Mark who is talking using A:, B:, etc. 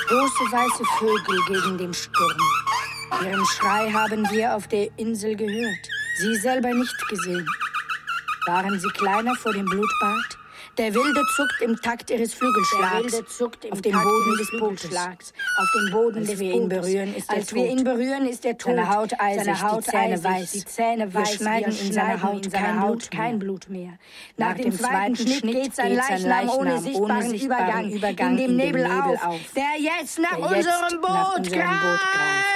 A: Große weiße Vögel gegen den Sturm. Ihren Schrei haben wir auf der Insel gehört, sie selber nicht gesehen. Waren sie kleiner vor dem Blutbad? Der Wilde zuckt im Takt ihres Flügelschlags auf den Boden des Bootes. Auf den Boden des wir ihn berühren, ist Als wir ihn berühren, ist er tot. Seine Haut eisig, die Zähne weiß. Wir schneiden in seiner Haut kein Blut mehr. Nach dem zweiten Schnitt geht sein Leichnam ohne sichtbaren Übergang in dem Nebel auf, der jetzt nach unserem Boot greift.